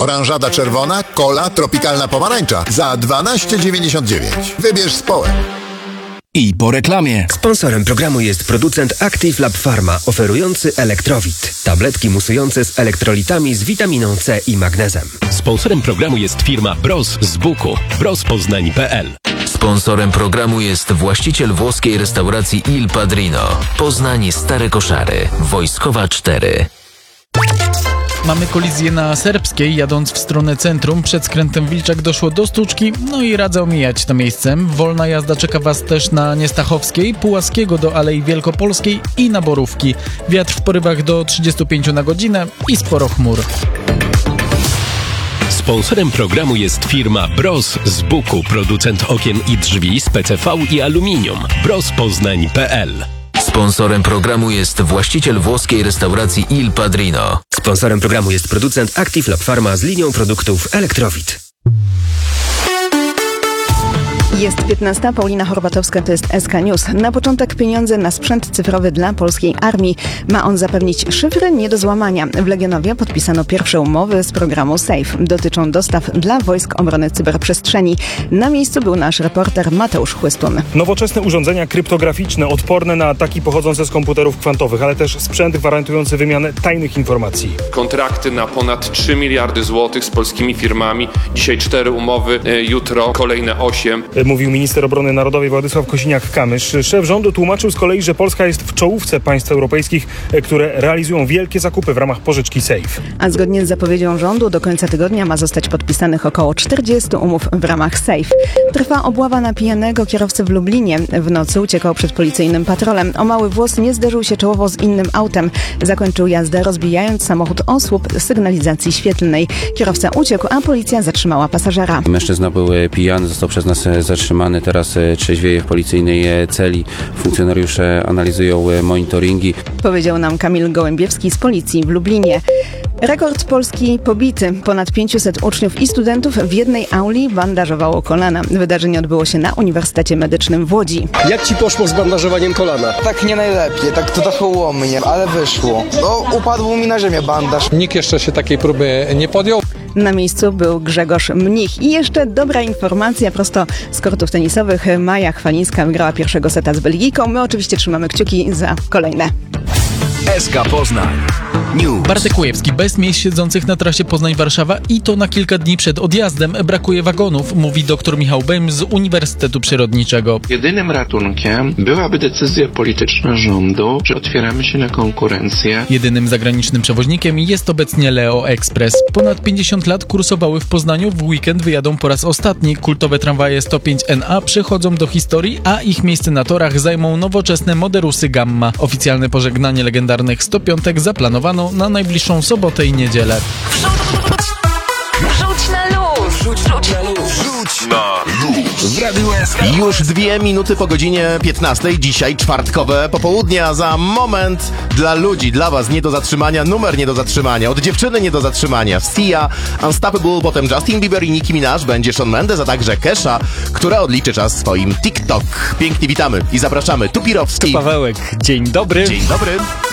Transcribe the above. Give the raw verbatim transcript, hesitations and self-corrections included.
oranżada czerwona, kola, tropikalna pomarańcza za dwanaście dziewięćdziesiąt dziewięć. Wybierz Społek. I po reklamie. Sponsorem programu jest producent Active Lab Pharma, oferujący Elektrowit. Tabletki musujące z elektrolitami z witaminą C i magnezem. Sponsorem programu jest firma Bros z Buku. bros poznań kropka p l. Sponsorem programu jest właściciel włoskiej restauracji Il Padrino. Poznań Stare Koszary. Wojskowa cztery. Mamy kolizję na Serbskiej, jadąc w stronę centrum. Przed skrętem Wilczak doszło do stłuczki, no i radzę omijać to miejsce. Wolna jazda czeka Was też na Niestachowskiej, Pułaskiego do Alei Wielkopolskiej i na Borówki. Wiatr w porywach do trzydziestu pięciu na godzinę i sporo chmur. Sponsorem programu jest firma Bros z Buku, producent okien i drzwi z P C V i aluminium. bros poznań kropka p l. Sponsorem programu jest właściciel włoskiej restauracji Il Padrino. Sponsorem programu jest producent Active Lab Pharma z linią produktów Elektrowit. Jest piętnasta, Paulina Horbatowska, to jest S K News. Na początek pieniądze na sprzęt cyfrowy dla polskiej armii. Ma on zapewnić szyfry nie do złamania. W Legionowie podpisano pierwsze umowy z programu SAFE. Dotyczą dostaw dla Wojsk Obrony Cyberprzestrzeni. Na miejscu był nasz reporter Mateusz Chłystun. Nowoczesne urządzenia kryptograficzne, odporne na ataki pochodzące z komputerów kwantowych, ale też sprzęt gwarantujący wymianę tajnych informacji. Kontrakty na ponad trzy miliardy złotych z polskimi firmami. Dzisiaj cztery umowy, jutro kolejne osiem. Mówił minister obrony narodowej Władysław Kosiniak-Kamysz. Szef rządu tłumaczył z kolei, że Polska jest w czołówce państw europejskich, które realizują wielkie zakupy w ramach pożyczki SAFE. A zgodnie z zapowiedzią rządu do końca tygodnia ma zostać podpisanych około czterdziestu umów w ramach SAFE. Trwa obława na pijanego kierowcę w Lublinie. W nocy uciekał przed policyjnym patrolem. O mały włos nie zderzył się czołowo z innym autem. Zakończył jazdę, rozbijając samochód o słup sygnalizacji świetlnej. Kierowca uciekł, a policja zatrzymała pasażera. Mężczyzna był pijany, został przez nas zatrzymany. Teraz trzeźwieje w policyjnej celi. Funkcjonariusze analizują monitoringi. Powiedział nam Kamil Gołębiewski z policji w Lublinie. Rekord Polski pobity. Ponad pięciuset uczniów i studentów w jednej auli bandażowało kolana. Wydarzenie odbyło się na Uniwersytecie Medycznym w Łodzi. Jak ci poszło z bandażowaniem kolana? Tak nie najlepiej, tak to trochę ułomnie, ale wyszło. No, upadł mi na ziemię bandaż. Nikt jeszcze się takiej próby nie podjął. Na miejscu był Grzegorz Mnich. I jeszcze dobra informacja prosto z kortów tenisowych. Maja Chwalińska wygrała pierwszego seta z Belgijką. My oczywiście trzymamy kciuki za kolejne. S K Poznań News. Bartek Kujewski, bez miejsc siedzących na trasie Poznań-Warszawa i to na kilka dni przed odjazdem. Brakuje wagonów, mówi dr Michał Bejm z Uniwersytetu Przyrodniczego. Jedynym ratunkiem byłaby decyzja polityczna rządu, że otwieramy się na konkurencję. Jedynym zagranicznym przewoźnikiem jest obecnie Leo Express. Ponad pięćdziesiąt lat kursowały w Poznaniu, w weekend wyjadą po raz ostatni. Kultowe tramwaje sto pięć N A przechodzą do historii, a ich miejsce na torach zajmą nowoczesne Moderusy Gamma. Oficjalne pożegnanie legendarnych sto piątek zaplanowano na najbliższą sobotę i niedzielę. Wrzuć na luz! Wrzuć, wrzuć na luz! Wrzuć na luz! W Radiu S K. Już dwie minuty po godzinie piętnastej. Dzisiaj czwartkowe popołudnie, a za moment dla ludzi, dla was nie do zatrzymania, numer nie do zatrzymania, od dziewczyny nie do zatrzymania. Sia, Unstoppable, potem Justin Bieber i Nicki Minaj, będzie Shawn Mendes, a także Kesha, która odliczy czas swoim TikTok. Pięknie witamy i zapraszamy. Tu Pirowski. Tu Pawełek. Dzień dobry. Dzień dobry.